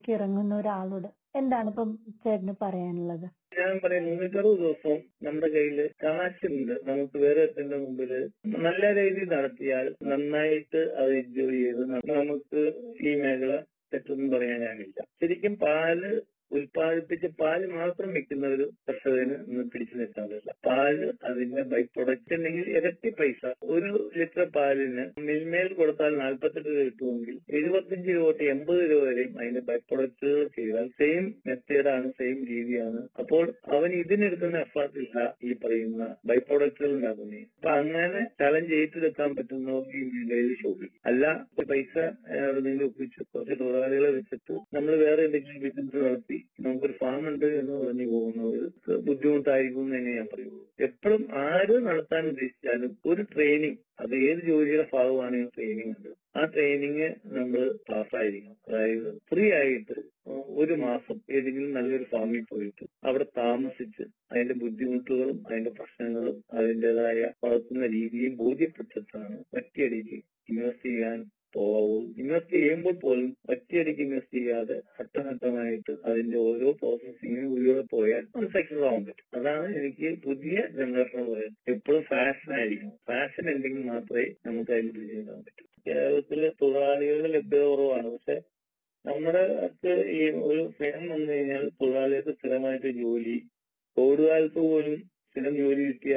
ഇറങ്ങുന്ന ഒരാളോട് എന്താണ് ഇപ്പം ചേട്ടന് പറയാനുള്ളത്? ഞാൻ പറയാം 360 ദിവസവും നമ്മുടെ കയ്യില് കാശുണ്ട്. നമുക്ക് വേറെ എത്തിന്റെ മുമ്പില് നല്ല രീതിയിൽ നടത്തിയാൽ നന്നായിട്ട് അത് എൻജോയ് ചെയ്ത് നമുക്ക് ഈ മേഖല തെറ്റൊന്നും പറയാനാകില്ല. ശരിക്കും പാല് ഉൽപ്പാദിപ്പിച്ച് പാല് മാത്രം വിൽക്കുന്ന ഒരു കർഷകന് ഇന്ന് പിടിച്ചു നിൽക്കാറില്ല. പാല് അതിന്റെ ബൈ പ്രൊഡക്റ്റ് ഉണ്ടെങ്കിൽ ഇരട്ടി പൈസ. ഒരു ലിറ്റർ പാലിന് മിൽമേൽ കൊടുത്താൽ 48 രൂപ കിട്ടുമെങ്കിൽ 75 രൂപ തൊട്ട് 80 രൂപ വരെയും അതിന്റെ ബൈ പ്രൊഡക്റ്റുകൾ ചെയ്താൽ സെയിം മെത്തേഡാണ്, സെയിം രീതിയാണ്. അപ്പോൾ അവൻ ഇതിനെടുക്കുന്ന എഫർട്ടില്ല ഈ പറയുന്ന ബൈ പ്രൊഡക്റ്റുകൾ ഉണ്ടാക്കുന്നത്. അപ്പൊ അങ്ങനെ ചലഞ്ച് ഏറ്റെടുക്കാൻ പറ്റുന്നവർക്ക് ഈ മേഖലയിൽ ശോഭിക്കും. അല്ല പൈസ എവിടെയെങ്കിലും ഒപ്പിച്ച് കുറച്ച് തൊഴിലാളികളെ വെച്ചിട്ട് നമ്മൾ വേറെ എന്തെങ്കിലും ബിസിനസ് നടത്തി നമുക്കൊരു ഫാം ഉണ്ട് എന്ന് പറഞ്ഞു പോകുന്നവർക്ക് ബുദ്ധിമുട്ടായിരിക്കും എന്ന് തന്നെ ഞാൻ പറയുള്ളൂ. എപ്പോഴും ആര് നടത്താൻ ഉദ്ദേശിച്ചാലും ഒരു ട്രെയിനിങ്, അത് ഏത് ജോലിയുടെ ഭാഗമാണെങ്കിൽ ട്രെയിനിങ് ഉണ്ട്. ആ ട്രെയിനിങ് നമ്മൾ പാസ്സായിരിക്കണം. അതായത് ഫ്രീ ആയിട്ട് ഒരു മാസം ഏതെങ്കിലും നല്ലൊരു ഫാമിൽ പോയിട്ട് അവിടെ താമസിച്ച് അതിന്റെ ബുദ്ധിമുട്ടുകളും അതിന്റെ പ്രശ്നങ്ങളും അതിൻ്റെതായ വളർത്തുന്ന രീതിയും ബോധ്യപ്പെട്ടിട്ടാണ് ഒറ്റയടിക്ക് ഇൻവെസ്റ്റ് ചെയ്യാൻ പോവും. ഇൻവെസ്റ്റ് ചെയ്യുമ്പോൾ പോലും ഒറ്റയടിക്ക് ഇൻവെസ്റ്റ് ചെയ്യാതെ ഘട്ടഘട്ടമായിട്ട് അതിന്റെ ഓരോ പ്രോസസ്സിങ്ങിലൂടെ പോയാൽ അത് സക്സസ് ആവാൻ പറ്റും. അതാണ് എനിക്ക് പുതിയ ജനറേഷൻ പറയുന്നത്. എപ്പോഴും ഫാഷൻ ആയിരിക്കും. ഫാഷൻ ഉണ്ടെങ്കിൽ മാത്രമേ നമുക്ക് അതിൽ വിജയിക്കാൻ പറ്റൂ. കേരളത്തിലെ തൊഴിലാളികളുടെ ലഭ്യത കുറവാണ്. പക്ഷെ നമ്മുടെ ഈ ഒരു ഫെയിം വന്നു കഴിഞ്ഞാൽ തൊഴിലാളികൾക്ക് സ്ഥിരമായിട്ട് ജോലി, കോവിഡ് കാലത്ത് പോലും സ്ഥിരം ജോലി കിട്ടിയ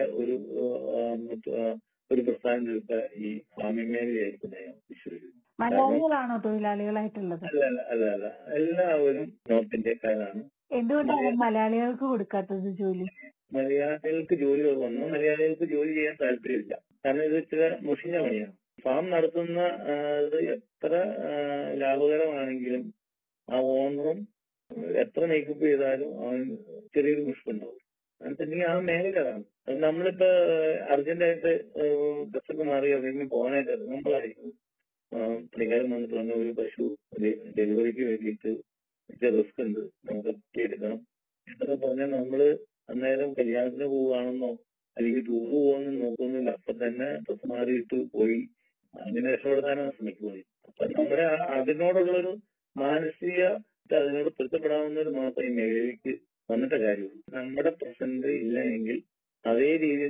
ഒരു പ്രസ്ഥാനം എടുത്ത ഈ ഫാമിംഗ് മേഖലയായിരിക്കും ഞാൻ വിശ്വസിക്കുന്നു. മലയാളികളാണോ തൊഴിലാളികളായിട്ടുള്ളത്? അല്ല എല്ലാവരും നോർത്ത് ഇന്ത്യക്കാരാണ്. എന്തുകൊണ്ടാണ് മലയാളികൾക്ക് കൊടുക്കാത്തത് ജോലി? മലയാളികൾക്ക് ജോലികൾ വന്നു. മലയാളികൾക്ക് ജോലി ചെയ്യാൻ താല്പര്യമില്ല. കാരണം ഇത് ഇച്ചിരി മുഷിഞ്ഞ പണിയാണ്. ഫാം നടത്തുന്ന ഇത് എത്ര ലാഭകരമാണെങ്കിലും ആ ഓണറും എത്ര മേക്കപ്പ് ചെയ്താലും അവൻ ചെറിയൊരു മുഷ്പുണ്ടാവും. എന്നിട്ടുണ്ടെങ്കിൽ ആ മേഖലയാണ്. അത് നമ്മളിപ്പോ അർജന്റായിട്ട് ബസ്സൊക്കെ മാറി എവിടെയെങ്കിലും പോകാനായിട്ട് നമ്മളായിരിക്കും പണിക്കാരൻ വന്നിട്ട് വന്ന ഒരു പശു ഡെലിവറിക്ക് വേണ്ടിയിട്ട് റിസ്ക് ഉണ്ട്, നമുക്ക് എടുക്കണം എന്നൊക്കെ പറഞ്ഞാൽ നമ്മള് അന്നേരം കല്യാണത്തിന് പോവുകയാണെന്നോ അല്ലെങ്കിൽ ടൂർ പോകുമെന്ന് നോക്കുന്നില്ല. അപ്പൊ തന്നെ ബസ് മാറിയിട്ട് പോയി അങ്ങനെ രക്ഷപ്പെടുത്താനാണ് ശ്രമിക്കുന്നത്. അപ്പൊ നമ്മുടെ അതിനോടുള്ളൊരു മാനസിക അതിനോട് പൊരുത്തപ്പെടാവുന്നവർ മാത്രമേ ഈ മേഖലയിലേക്ക് വന്നിട്ട കാര്യമുള്ളൂ. നമ്മുടെ പ്രസന്റ് ഇല്ല എങ്കിൽ അതേ രീതിയിൽ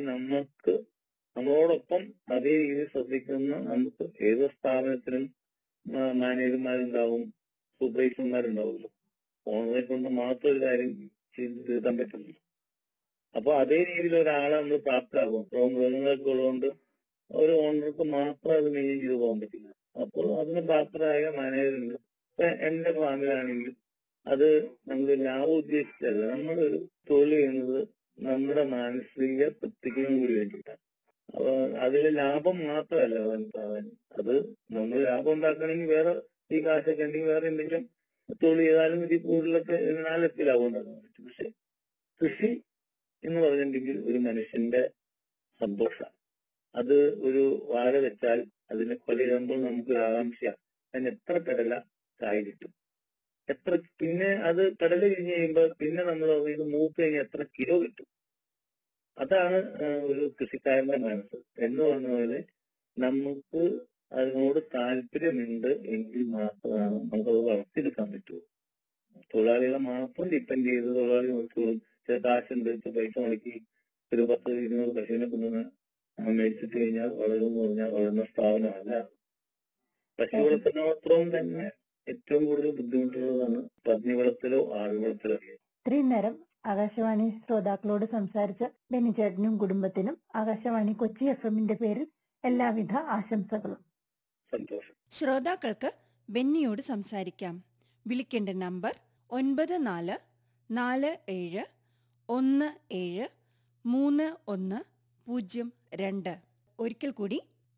നമ്മളോടൊപ്പം അതേ രീതിയിൽ ശ്രദ്ധിക്കുന്ന നമുക്ക് ഏത് സ്ഥാപനത്തിനും മാനേജർമാരുണ്ടാവും, സൂപ്പർവൈസർമാരുണ്ടാവുമല്ലോ. ഓണറെ കൊണ്ട് മാത്രം ഒരു കാര്യം ചെയ്ത് തീർക്കാൻ പറ്റില്ല. അപ്പൊ അതേ രീതിയിൽ ഒരാളെ നമ്മൾ പ്രാപ്തരാകും. അപ്പോൾ മൃഗങ്ങളൊക്കെ ഉള്ളതുകൊണ്ട് ഒരു ഓണർക്ക് മാത്രം അത് മെയിൻ ചെയ്ത് പോകാൻ പറ്റില്ല. അപ്പോൾ അതിന് പ്രാപ്തരായ മാനേജറുണ്ട്. ഇപ്പൊ എന്റെ ഫാമിലാണെങ്കിൽ അത് നമ്മൾ ലാഭം ഉദ്ദേശിച്ചല്ല, നമ്മളൊരു തൊഴിൽ ചെയ്യുന്നത് നമ്മുടെ മാനസിക തൃപ്തിക്കും കൂടി വേണ്ടിയിട്ടാണ്. അപ്പൊ അതിൽ ലാഭം മാത്രമല്ല അത് നമ്മൾ ലാഭം ഉണ്ടാക്കണമെങ്കിൽ വേറെ ഈ കാശൊക്കെ ഉണ്ടെങ്കിൽ വേറെ എന്തെങ്കിലും തൊഴിൽ ചെയ്താലും ഇതിൽ കൂടുതലൊക്കെ 4 ലക്ഷം ലാഭം ഉണ്ടാക്കാൻ പറ്റും. പക്ഷെ കൃഷി എന്ന് പറഞ്ഞിട്ടുണ്ടെങ്കിൽ ഒരു മനുഷ്യന്റെ സന്തോഷമാണ്. അത് ഒരു വാഴ വെച്ചാൽ അതിനെ കൊലയിടുമ്പോൾ നമുക്ക് ആകാംക്ഷയാണ്. അതിന് എത്ര കടല കായ് കിട്ടും, പിന്നെ അത് കടല കഴിഞ്ഞ് കഴിയുമ്പോൾ പിന്നെ നമ്മൾ ഇത് മൂത്ത് കഴിഞ്ഞാൽ എത്ര കിലോ കിട്ടും. അതാണ് ഒരു കൃഷിക്കാരന്റെ മനസ്സ്. എന്ന് പറഞ്ഞ പോലെ നമുക്ക് അതിനോട് താല്പര്യമുണ്ട് എങ്കിൽ മാത്രമാണ് നമുക്കത് വളർത്തിയെടുക്കാൻ പറ്റുള്ളൂ. തൊഴിലാളികളെ മാത്രം ഡിപ്പെൻഡ് ചെയ്ത് തൊഴിലാളി നോക്കിയോളും, ചില കാശുണ്ട്, പൈസ മുടക്കി ഒരു 10-20 പശുവിനെ കൊണ്ടുവന്ന് മേടിച്ചിട്ട് കഴിഞ്ഞാൽ വളരുമെന്ന് പറഞ്ഞാൽ വളരുന്ന സ്ഥാപനമല്ല. പശു വളർത്തുന്നത്രയും തന്നെ ഏറ്റവും കൂടുതൽ ബുദ്ധിമുട്ടുള്ളതാണ് പന്നി വളർത്തലോ ആട് വളർത്തലോ. ഇത്രയും നേരം ആകാശവാണി ശ്രോതാക്കളോട് സംസാരിച്ച ബെന്നിച്ചേട്ടനും കുടുംബത്തിനും ആകാശവാണി കൊച്ചി FM-ന്റെ പേരിൽ എല്ലാവിധ ആശംസകളും. സന്തോഷം. ശ്രോതാക്കൾക്ക് ബെന്നിയോട് സംസാരിക്കാം. വിളിക്കേണ്ട നമ്പർ 9447173102. ഒരിക്കൽ കൂടി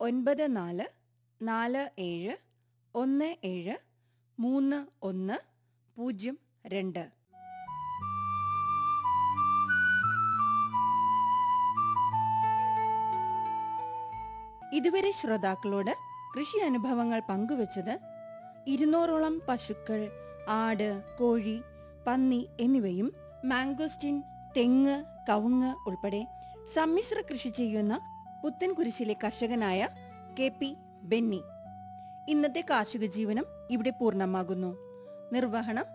9447173102. ഇതുവരെ ശ്രോതാക്കളോട് കൃഷി അനുഭവങ്ങൾ പങ്കുവച്ചത് 200ഓളം പശുക്കൾ, ആട്, കോഴി, പന്നി എന്നിവയും മാംഗോസ്റ്റിൻ, തെങ്ങ്, കവുങ്ങ് ഉൾപ്പെടെ സമ്മിശ്ര കൃഷി ചെയ്യുന്ന പുത്തൻകുരിശിലെ കർഷകനായ KP ബെന്നി. ഇന്നത്തെ കാർഷിക ജീവനം ഇവിടെ പൂർണ്ണമാകുന്നു. നിർവഹണം